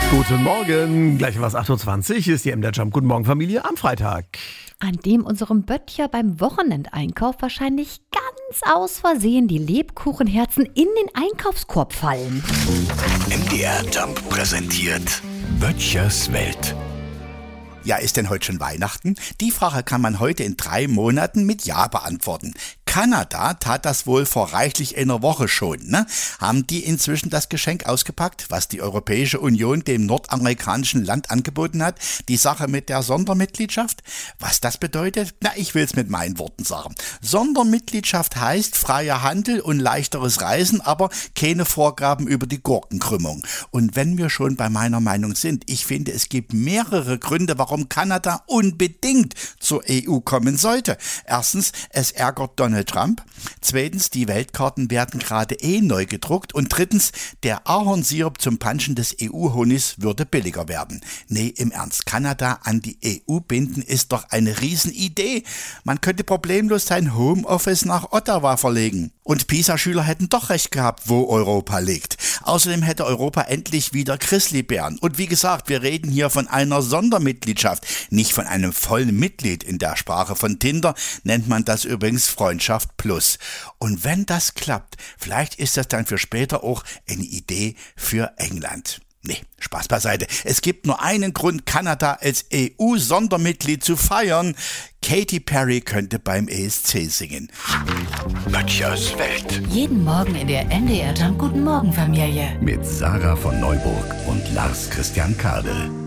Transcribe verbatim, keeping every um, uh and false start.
Guten Morgen, gleich was acht Uhr zwanzig ist die M D R Jump. Guten Morgen, Familie, am Freitag. An dem unserem Böttcher beim Wochenendeinkauf wahrscheinlich ganz aus Versehen die Lebkuchenherzen in den Einkaufskorb fallen. M D R Jump präsentiert Böttchers Welt. Ja, ist denn heute schon Weihnachten? Die Frage kann man heute in drei Monaten mit Ja beantworten. Kanada tat das wohl vor reichlich einer Woche schon, ne? Haben die inzwischen das Geschenk ausgepackt, was die Europäische Union dem nordamerikanischen Land angeboten hat? Die Sache mit der Sondermitgliedschaft? Was das bedeutet? Na, ich will's mit meinen Worten sagen. Sondermitgliedschaft heißt freier Handel und leichteres Reisen, aber keine Vorgaben über die Gurkenkrümmung. Und wenn wir schon bei meiner Meinung sind, ich finde, es gibt mehrere Gründe, warum Kanada unbedingt zur E U kommen sollte. Erstens, es ärgert Donald Trump. Zweitens, die Weltkarten werden gerade eh neu gedruckt. Und drittens, der Ahornsirup zum Punchen des E U-Honigs würde billiger werden. Nee, im Ernst, Kanada an die E U binden ist doch eine Riesenidee. Man könnte problemlos sein Homeoffice nach Ottawa verlegen. Und PISA-Schüler hätten doch recht gehabt, wo Europa liegt. Außerdem hätte Europa endlich wieder Grizzlybären. Und wie gesagt, wir reden hier von einer Sondermitgliedschaft, nicht von einem vollen Mitglied. In der Sprache von Tinder nennt man das übrigens Freundschaft Plus. Und wenn das klappt, vielleicht ist das dann für später auch eine Idee für England. Nee, Spaß beiseite. Es gibt nur einen Grund, Kanada als E U-Sondermitglied zu feiern. Katy Perry könnte beim E S C singen. Böttchers Welt. Jeden Morgen in der M D R Jump Guten Morgen Familie. Mit Sarah von Neuburg und Lars Christian Kade.